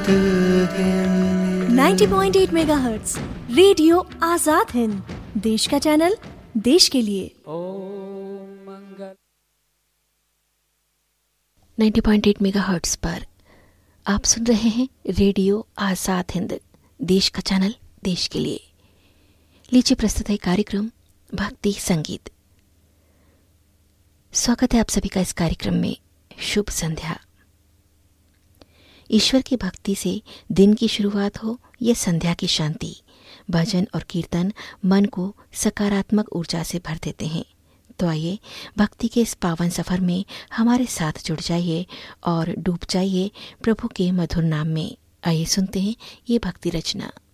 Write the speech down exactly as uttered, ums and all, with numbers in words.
नब्बे पॉइंट आठ megahertz radio Azad Hind, देश का चैनल, देश के लिए। नब्बे पॉइंट आठ मेगाहर्ट्ज पर आप सुन रहे हैं रेडियो आजाद हिंद, देश का चैनल, देश के लिए। लीजिए प्रस्तुत है कार्यक्रम भक्ति संगीत। स्वागत है आप सभी का इस कार्यक्रम में। शुभ संध्या। ईश्वर की भक्ति से दिन की शुरुआत हो या संध्या की शांति, भजन और कीर्तन मन को सकारात्मक ऊर्जा से भर देते हैं। तो आइए भक्ति के इस पावन सफर में हमारे साथ जुड़ जाइए और डूब जाइए प्रभु के मधुर नाम में। आइए सुनते हैं ये भक्ति रचना।